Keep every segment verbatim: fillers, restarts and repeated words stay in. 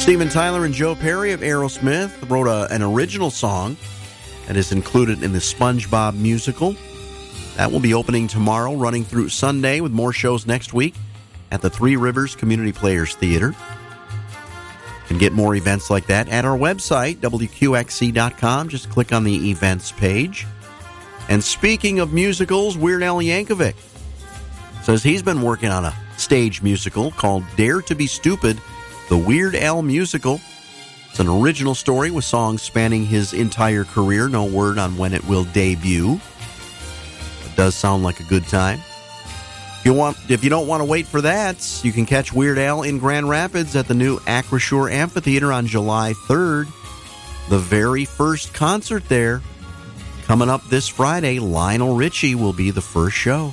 Steven Tyler and Joe Perry of Aerosmith wrote a, an original song that is included in the SpongeBob musical. That will be opening tomorrow, running through Sunday, with more shows next week at the Three Rivers Community Players Theater. You can get more events like that at our website, W Q X C dot com. Just click on the events page. And speaking of musicals, Weird Al Yankovic says he's been working on a stage musical called Dare to be Stupid, the Weird Al Musical. It's an original story with songs spanning his entire career. No word on when it will debut. It does sound like a good time. If you want, if you don't want to wait for that, you can catch Weird Al in Grand Rapids at the new Acrisure Amphitheater on July third. The very first concert there. Coming up this Friday, Lionel Richie will be the first show.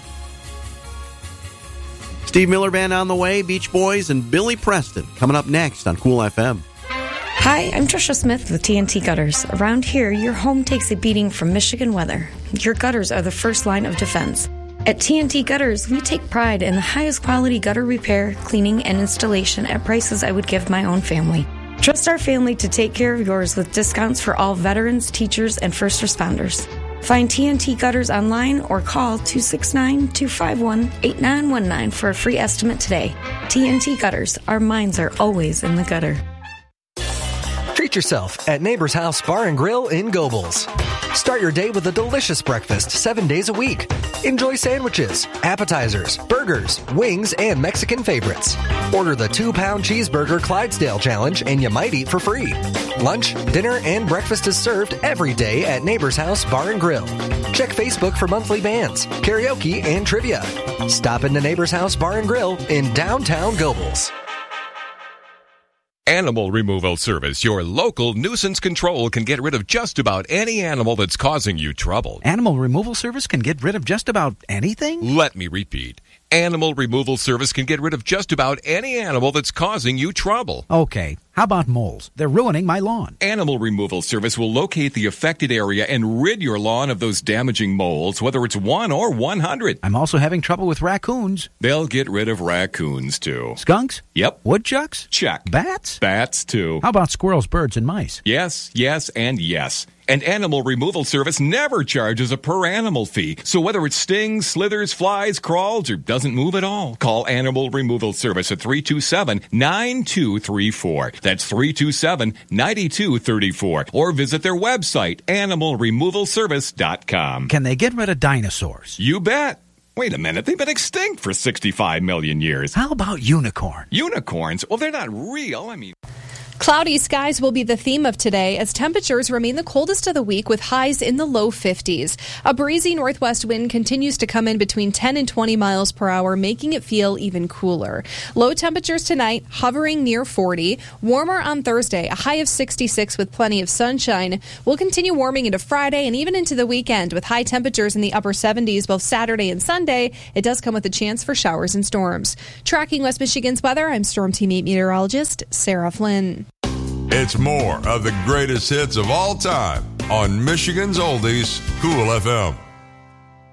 Steve Miller Band on the way, Beach Boys, and Billy Preston coming up next on Cool F M. Hi, I'm Trisha Smith with T N T Gutters. Around here, your home takes a beating from Michigan weather. Your gutters are the first line of defense. At T N T Gutters, we take pride in the highest quality gutter repair, cleaning, and installation at prices I would give my own family. Trust our family to take care of yours with discounts for all veterans, teachers, and first responders. Find T N T Gutters online or call two six nine, two five one, eight nine one nine for a free estimate today. T N T Gutters, our minds are always in the gutter. Treat yourself at Neighbor's House Bar and Grill in Gobles. Start your day with a delicious breakfast seven days a week. Enjoy sandwiches, appetizers, burgers, wings, and Mexican favorites. Order the two-pound cheeseburger Clydesdale Challenge and you might eat for free. Lunch, dinner, and breakfast is served every day at Neighbor's House Bar and Grill. Check Facebook for monthly bands, karaoke, and trivia. Stop into Neighbor's House Bar and Grill in downtown Gobles. Animal Removal Service, your local nuisance control, can get rid of just about any animal that's causing you trouble. Animal Removal Service can get rid of just about anything? Let me repeat. Animal Removal Service can get rid of just about any animal that's causing you trouble. Okay, how about moles? They're ruining my lawn. Animal Removal Service will locate the affected area and rid your lawn of those damaging moles, whether it's one or one hundred. I'm also having trouble with raccoons. They'll get rid of raccoons, too. Skunks? Yep. Woodchucks? Check. Bats? Bats, too. How about squirrels, birds, and mice? Yes, yes, and yes. And Animal Removal Service never charges a per-animal fee. So whether it stings, slithers, flies, crawls, or doesn't move at all, call Animal Removal Service at three two seven, nine two three four. That's three two seven, nine two three four. Or visit their website, animal removal service dot com. Can they get rid of dinosaurs? You bet. Wait a minute, they've been extinct for sixty-five million years. How about unicorns? Unicorns? Well, they're not real. I mean... Cloudy skies will be the theme of today as temperatures remain the coldest of the week with highs in the low fifties. A breezy northwest wind continues to come in between ten and twenty miles per hour, making it feel even cooler. Low temperatures tonight hovering near forty. Warmer on Thursday, a high of sixty-six with plenty of sunshine. We'll continue warming into Friday and even into the weekend with high temperatures in the upper seventies both Saturday and Sunday. It does come with a chance for showers and storms. Tracking West Michigan's weather, I'm Storm Team eight meteorologist Sarah Flynn. It's more of the greatest hits of all time on Michigan's Oldies, Cool F M.